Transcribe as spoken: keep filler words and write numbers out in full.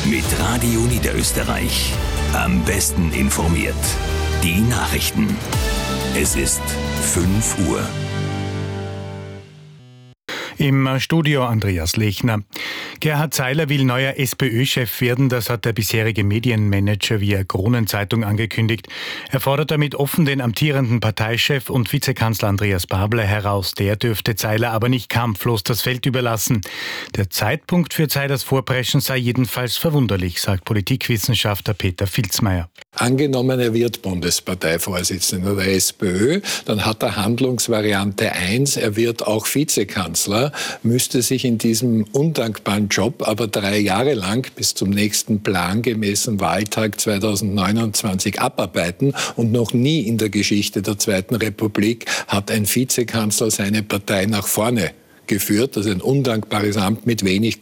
Mit Radio Niederösterreich. Am besten informiert. Die Nachrichten. Es ist fünf Uhr. Im Studio Andreas Lechner. Gerhard Seiler will neuer SPÖ-Chef werden, das hat der bisherige Medienmanager via Kronenzeitung angekündigt. Er fordert damit offen den amtierenden Parteichef und Vizekanzler Andreas Babler heraus. Der dürfte Seiler aber nicht kampflos das Feld überlassen. Der Zeitpunkt für Seilers Vorpreschen sei jedenfalls verwunderlich, sagt Politikwissenschaftler Peter Filzmeier. Angenommen, er wird Bundesparteivorsitzender der SPÖ, dann hat er Handlungsvariante eins, er wird auch Vizekanzler, müsste sich in diesem undankbaren Job aber drei Jahre lang bis zum nächsten plangemäßen Wahltag zweitausendneunundzwanzig abarbeiten und noch nie in der Geschichte der Zweiten Republik hat ein Vizekanzler seine Partei nach vorne geführt. Das ist ein undankbares Amt mit wenig